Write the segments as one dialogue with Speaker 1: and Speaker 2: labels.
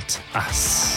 Speaker 1: mit Ass.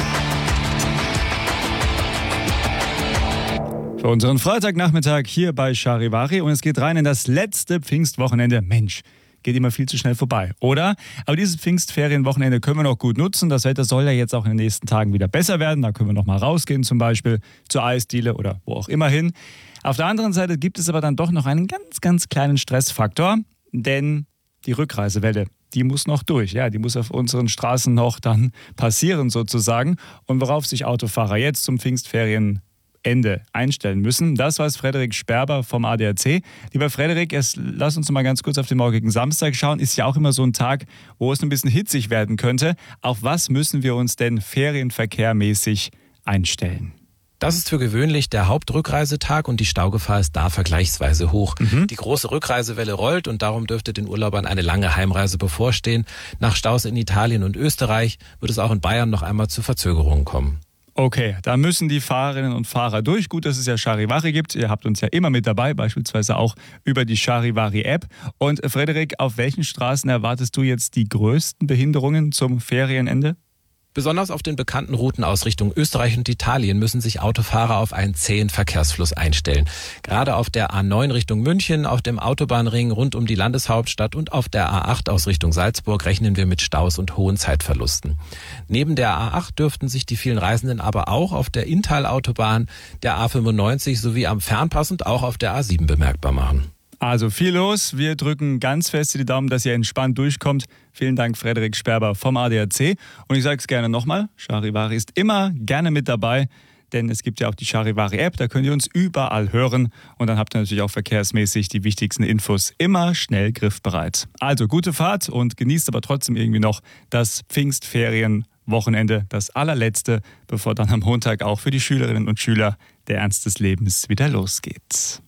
Speaker 1: Für unseren Freitagnachmittag hier bei Charivari und es geht rein in das letzte Pfingstwochenende. Mensch, geht immer viel zu schnell vorbei, oder? Aber dieses Pfingstferienwochenende können wir noch gut nutzen. Das Wetter soll ja jetzt auch in den nächsten Tagen wieder besser werden. Da können wir noch mal rausgehen, zum Beispiel zur Eisdiele oder wo auch immer hin. Auf der anderen Seite gibt es aber dann doch noch einen ganz, ganz kleinen Stressfaktor, denn die Rückreisewelle, die muss noch durch. Ja, die muss auf unseren Straßen noch dann passieren sozusagen. Und worauf sich Autofahrer jetzt zum Pfingstferienende einstellen müssen, das weiß Frederik Sperber vom ADAC. Lieber Frederik, lass uns mal ganz kurz auf den morgigen Samstag schauen. Ist ja auch immer so ein Tag, wo es ein bisschen hitzig werden könnte. Auf was müssen wir uns denn ferienverkehrmäßig einstellen?
Speaker 2: Das ist für gewöhnlich der Hauptrückreisetag und die Staugefahr ist da vergleichsweise hoch. Die große Rückreisewelle rollt und darum dürfte den Urlaubern eine lange Heimreise bevorstehen. Nach Staus in Italien und Österreich wird es auch in Bayern noch einmal zu Verzögerungen kommen.
Speaker 1: Okay, da müssen die Fahrerinnen und Fahrer durch. Gut, dass es ja Charivari gibt. Ihr habt uns ja immer mit dabei, beispielsweise auch über die Charivari-App. Und Frederik, auf welchen Straßen erwartest du jetzt die größten Behinderungen zum Ferienende?
Speaker 2: Besonders auf den bekannten Routen aus Richtung Österreich und Italien müssen sich Autofahrer auf einen zähen Verkehrsfluss einstellen. Gerade auf der A9 Richtung München, auf dem Autobahnring rund um die Landeshauptstadt und auf der A8 aus Richtung Salzburg rechnen wir mit Staus und hohen Zeitverlusten. Neben der A8 dürften sich die vielen Reisenden aber auch auf der Inntal-Autobahn, der A95 sowie am Fernpass und auch auf der A7 bemerkbar machen.
Speaker 1: Also viel los. Wir drücken ganz fest die Daumen, dass ihr entspannt durchkommt. Vielen Dank, Frederik Sperber vom ADAC. Und ich sage es gerne nochmal, Charivari ist immer gerne mit dabei, denn es gibt ja auch die Charivari-App, da könnt ihr uns überall hören. Und dann habt ihr natürlich auch verkehrsmäßig die wichtigsten Infos immer schnell griffbereit. Also gute Fahrt und genießt aber trotzdem irgendwie noch das Pfingstferienwochenende, das allerletzte, bevor dann am Montag auch für die Schülerinnen und Schüler der Ernst des Lebens wieder losgeht.